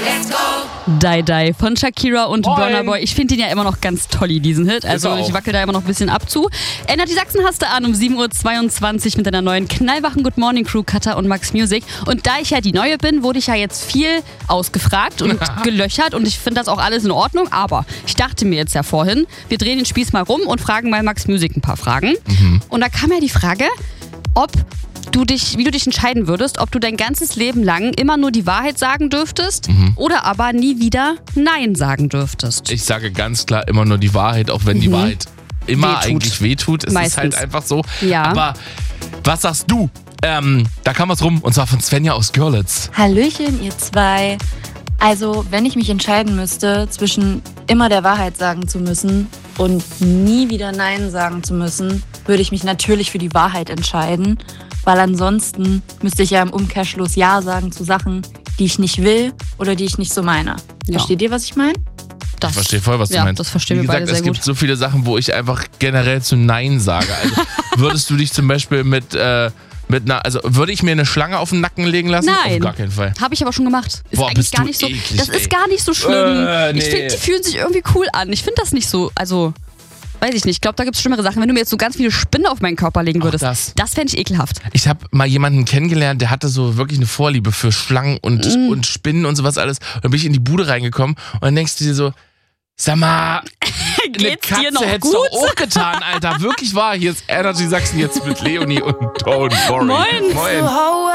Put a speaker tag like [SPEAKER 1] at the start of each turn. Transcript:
[SPEAKER 1] Die Die von Shakira und Burna Boy. Ich finde den ja immer noch ganz toll, diesen Hit. Also ich wackel da immer noch ein bisschen ab zu. Energy Sachsen hast du an um 7.22 Uhr mit deiner neuen knallwachen Good Morning Crew, Katha und Max Music. Und da ich ja die Neue bin, wurde ich ja jetzt viel ausgefragt und gelöchert. Und ich finde das auch alles in Ordnung. Aber ich dachte mir jetzt ja vorhin, wir drehen den Spieß mal rum und fragen mal Max Music ein paar Fragen. Und da kam ja die Frage, wie du dich entscheiden würdest, ob du dein ganzes Leben lang immer nur die Wahrheit sagen dürftest oder aber nie wieder Nein sagen dürftest.
[SPEAKER 2] Ich sage ganz klar immer nur die Wahrheit, auch wenn die Wahrheit immer eigentlich wehtut. Es ist halt einfach so.
[SPEAKER 1] Ja.
[SPEAKER 2] Aber was sagst du? Da kam was rum, und zwar von Svenja aus Görlitz.
[SPEAKER 3] Hallöchen, ihr zwei. Also, wenn ich mich entscheiden müsste, zwischen immer der Wahrheit sagen zu müssen und nie wieder Nein sagen zu müssen, würde ich mich natürlich für die Wahrheit entscheiden. Weil ansonsten müsste ich ja im Umkehrschluss Ja sagen zu Sachen, die ich nicht will oder die ich nicht so meine.
[SPEAKER 1] Ja.
[SPEAKER 3] Versteht ihr, was ich meine?
[SPEAKER 2] Ich verstehe voll, was du meinst.
[SPEAKER 1] Das verstehen
[SPEAKER 2] Wie
[SPEAKER 1] wir beide
[SPEAKER 2] gesagt,
[SPEAKER 1] sehr gut.
[SPEAKER 2] es gibt so viele Sachen, wo ich einfach generell zu Nein sage. Also würdest du dich zum Beispiel würde ich mir eine Schlange auf den Nacken legen lassen?
[SPEAKER 1] Nein.
[SPEAKER 2] Auf gar keinen Fall.
[SPEAKER 1] Habe ich aber schon gemacht. Ist eigentlich
[SPEAKER 2] bist
[SPEAKER 1] gar
[SPEAKER 2] du
[SPEAKER 1] nicht so.
[SPEAKER 2] eklig,
[SPEAKER 1] Das ist gar nicht so schlimm. Ich finde, die fühlen sich irgendwie cool an. Ich finde das nicht so. Also, weiß ich nicht. Ich glaube, da gibt es schlimmere Sachen. Wenn du mir jetzt so ganz viele Spinnen auf meinen Körper legen würdest, das fände ich ekelhaft.
[SPEAKER 2] Ich habe mal jemanden kennengelernt, der hatte so wirklich eine Vorliebe für Schlangen und Spinnen und sowas alles. Und dann bin ich in die Bude reingekommen und dann denkst du dir so, sag mal, eine
[SPEAKER 1] Geht's dir
[SPEAKER 2] Katze
[SPEAKER 1] noch
[SPEAKER 2] hättest
[SPEAKER 1] gut?
[SPEAKER 2] du auch getan, Alter. Wirklich wahr. Hier ist Energy Sachsen jetzt mit Leonie und Don't Worry.
[SPEAKER 1] Moin.
[SPEAKER 2] Moin.